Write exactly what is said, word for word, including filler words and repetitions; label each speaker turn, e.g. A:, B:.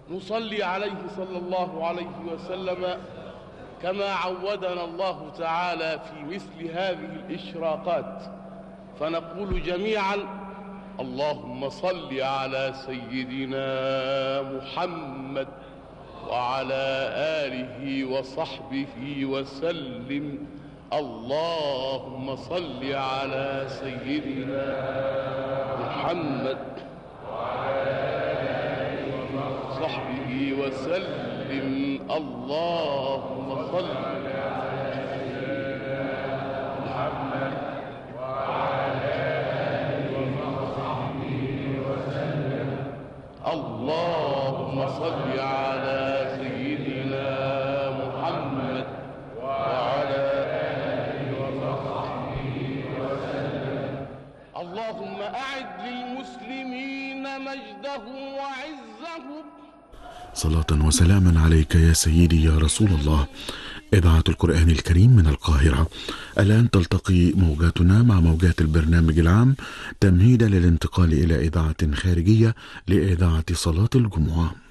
A: نصلي عليه صلى الله عليه وسلم كما عودنا الله تعالى في مثل هذه الإشراقات، فنقول جميعا: اللهم صل على سيدنا محمد وعلى آله وصحبه وسلم. اللهم صل على سيدنا محمد وعلى آله وصحبه وسلم. اللهم صل على سيدنا محمد وعلى آله وصحبه وسلم. اللهم صل على سيدنا محمد وعلى آله وصحبه وسلم. اللهم أعد للمسلمين مجدهم وعزهم.
B: صلاة وسلاما عليك يا سيدي يا رسول الله. إذاعة القرآن الكريم من القاهرة. الآن تلتقي موجاتنا مع موجات البرنامج العام تمهيدا للانتقال إلى إذاعة خارجية لإذاعة صلاة الجمعة.